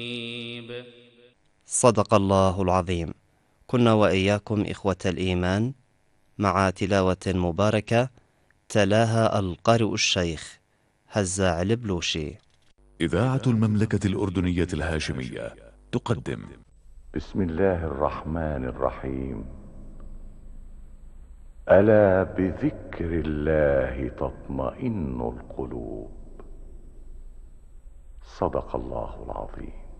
صدق الله العظيم. كنا وإياكم إخوة الإيمان مع تلاوة مباركة تلاها القارئ الشيخ هزاع البلوشي. إذاعة المملكة الأردنية الهاشمية تقدم. بسم الله الرحمن الرحيم. ألا بذكر الله تطمئن القلوب. صدق الله العظيم.